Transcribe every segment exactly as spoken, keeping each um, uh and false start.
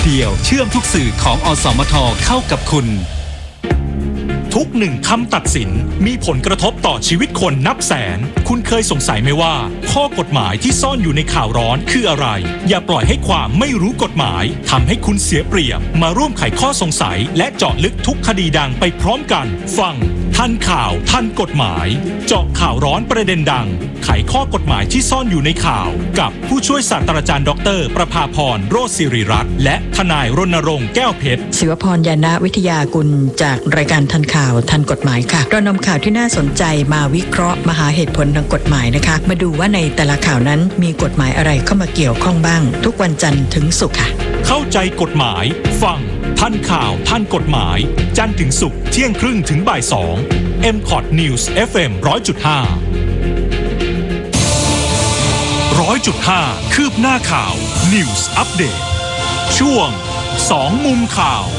เดียวเชื่อมทุกสื่อของอสมทเข้ากับคุณทุกหนึ่งคำตัดสินมีผลกระทบต่อชีวิตคนนับแสนคุณเคยสงสัยไหมว่าข้อกฎหมายที่ซ่อนอยู่ในข่าวร้อนคืออะไรอย่าปล่อยให้ความไม่รู้กฎหมายทำให้คุณเสียเปรียบมาร่วมไขข้อสงสัยและเจาะลึกทุกคดีดังไปพร้อมกันฟังทันข่าวทันกฎหมายเจาะข่าวร้อนประเด็นดังไขข้อกฎหมายที่ซ่อนอยู่ในข่าวกับผู้ช่วยศาสตราจารย์ดรประภาพรโรจน์ศิริรัตน์และทนายรณรงค์แก้วเพชรศิวพรยานะวิทยากุลจากรายการทันข่าวทันกฎหมายค่ะเรานำข่าวที่น่าสนใจมาวิเคราะห์มาหาเหตุผลทางกฎหมายนะคะมาดูว่าในแต่ละข่าวนั้นมีกฎหมายอะไรเข้ามาเกี่ยวข้องบ้างทุกวันจันทร์ถึงศุกร์ค่ะเข้าใจกฎหมายฟังทันข่าวทันกฎหมายจันทร์ถึงศุกร์เที่ยงครึ่งถึงบ่ายสอง เอ็ม คอท News เอฟ เอ็ม หนึ่งร้อยจุดห้า หนึ่งร้อยจุดห้า คืบหน้าข่าว News Update ช่วงสองมุมข่าว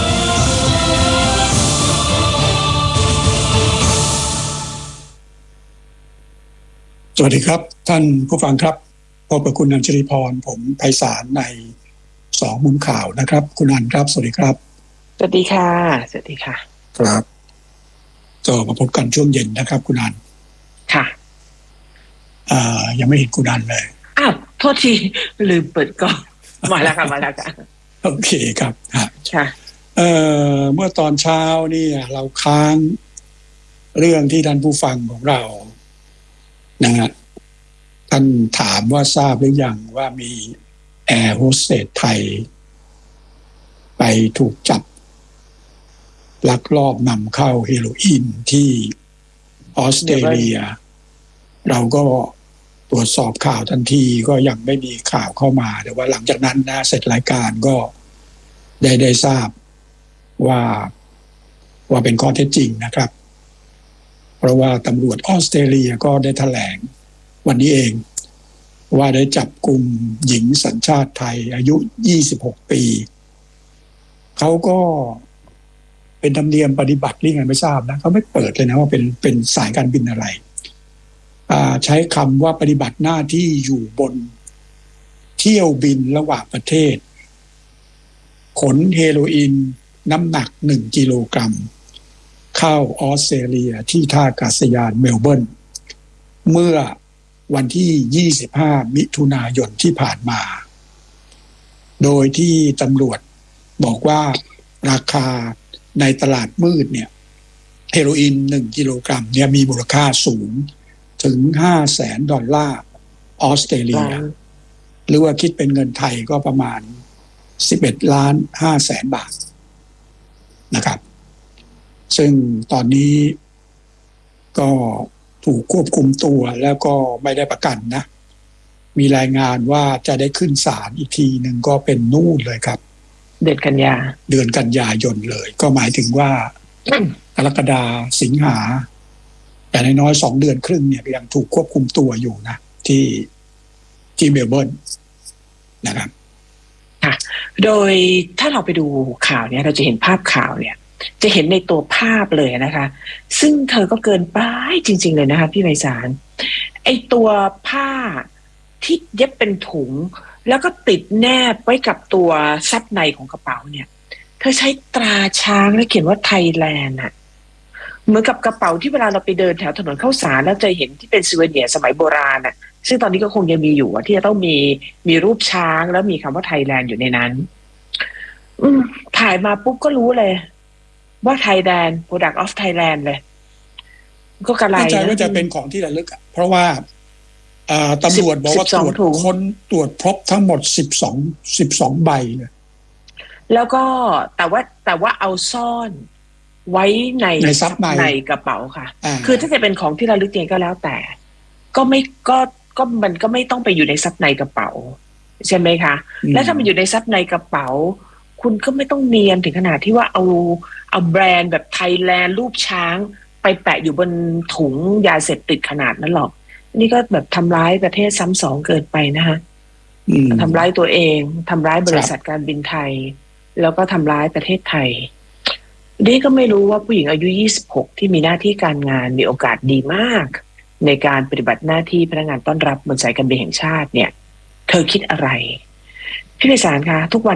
สวัสดีครับท่านผู้ฟังครับพบกับคุณอัญชลีพรผมไพศาลในสองมุมข่าวนะครับคุณอัญครับสวัสดีครับสวัสดีค่ะสวัสดีค่ะครับก็มาพบกันช่วงเย็นนะครับคุณอัญค่ะอ่ายังไม่เห็นคุณอัญเลยอ้าวโทษทีลืมเปิดกล้องมาแล้วค่ะมาแล้วค่ะโอเคครับค่ะเอ่อเมื่อตอนเช้านี่เราค้างเรื่องที่ท่านผู้ฟังของเรานะฮะท่านถามว่าทราบหรือยังว่ามีแอร์โฮสเตสไทยไปถูกจับลักลอบนำเข้าเฮโรอีนที่ออสเตรเลียเราก็ตรวจสอบข่าวทันทีก็ยังไม่มีข่าวเข้ามาแต่ว่าหลังจากนั้นนะเสร็จรายการก็ได้ได้ทราบว่าว่าเป็นข้อเท็จจริงนะครับเพราะว่าตำรวจออสเตรเลียก็ได้แถลงวันนี้เองว่าได้จับกุมหญิงสัญชาติไทยอายุยี่สิบหกปีเขาก็เป็นธรรมเนียมปฏิบัติหรือไงไม่ทราบนะเขาไม่เปิดเลยนะว่าเป็นเป็นสายการบินอะไรอ่าใช้คำว่าปฏิบัติหน้าที่อยู่บนเที่ยวบินระหว่างประเทศขนเฮโรอีนน้ำหนักหนึ่งกิโลกรัมเข้าออสเตรเลียที่ท่าอากาศยานเมลเบิร์นเมื่อวันที่ยี่สิบห้ามิถุนายนที่ผ่านมาโดยที่ตำรวจบอกว่าราคาในตลาดมืดเนี่ยเฮโรอีนหนึ่งกิโลกรัมเนี่ยมีมูลค่าสูงถึง ห้าแสน ดอลลาร์ออสเตรเลียหรือว่าคิดเป็นเงินไทยก็ประมาณสิบเอ็ดล้านห้าแสนบาทนะครับซึ่งตอนนี้ก็ถูกควบคุมตัวแล้วก็ไม่ได้ประกันนะมีรายงานว่าจะได้ขึ้นศาลอีกทีหนึ่งก็เป็นนู่นเลยครับเดือนกันยาเดือนกันยายนเลยก็หมายถึงว่ากรกฎาสิงหาแต่น้อยๆสองเดือนครึ่งเนี่ยยังถูกควบคุมตัวอยู่นะที่ที่เมลเบิร์นนะครับค่ะโดยถ้าเราไปดูข่าวเนี่ยเราจะเห็นภาพข่าวเนี่ยจะเห็นในตัวภาพเลยนะคะซึ่งเธอก็เกินไปจริงๆเลยนะคะพี่ไพศาลไอตัวผ้าที่เย็บเป็นถุงแล้วก็ติดแนบไว้กับตัวซับในของกระเป๋าเนี่ยเธอใช้ตราช้างและเขียนว่าไทยแลนด์อะเหมือนกับกระเป๋าที่เวลาเราไปเดินแถวถนนข้าวสารแล้วจะเห็นที่เป็นซูเวเนียร์สมัยโบราณอะซึ่งตอนนี้ก็คงยังมีอยู่ที่จะต้องมีมีรูปช้างแล้วมีคำว่าไทยแลนด์อยู่ในนั้นอืมถ่ายมาปุ๊บก็รู้เลยว่าไทยแลนด์ Product of Thailand เลยก็กระไรเข้าใจว่าจะเป็นของที่ระลึกอ่ะเพราะว่าตำรวจบอกว่าตรวจค้นตรวจพบทั้งหมดสิบสองสิบสองใบเลยแล้วก็แต่ว่าแต่ว่าเอาซ่อนไว้ในซับในกระเป๋าค่ะคือถ้าจะเป็นของที่ระลึกเองก็แล้วแต่ก็ไม่ก็ก็มันก็ไม่ต้องไปอยู่ในซับในกระเป๋าใช่ไหมคะแล้วถ้ามันอยู่ในซับในกระเป๋าคุณก็ไม่ต้องเนียนถึงขนาดที่ว่าเอาเอาแบรนด์แบบไทยแลนด์รูปช้างไปแปะอยู่บนถุงยาเสพติดขนาดนั้นหรอกนี่ก็แบบทำร้ายประเทศซ้ำสองเกินไปนะคะทำร้ายตัวเองทำร้ายบริษัทการบินไทยแล้วก็ทำร้ายประเทศไทยนี่ก็ไม่รู้ว่าผู้หญิงอายุยี่สิบหกที่มีหน้าที่การงานมีโอกาสดีมากในการปฏิบัติหน้าที่พนักงานต้อนรับบนสายการบินแห่งชาติเนี่ยเธอคิดอะไรพี่ไพศาลคะทุกวัน